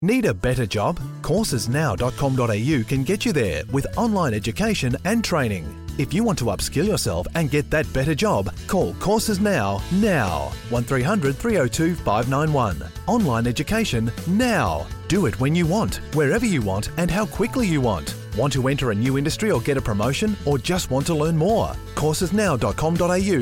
Need a better job? Coursesnow.com.au can get you there with online education and training. If you want to upskill yourself and get that better job, call Courses Now. 1300 302 591. Online education now. Do it when you want, wherever you want, and how quickly you want. Want to enter a new industry or get a promotion, or just want to learn more? Coursesnow.com.au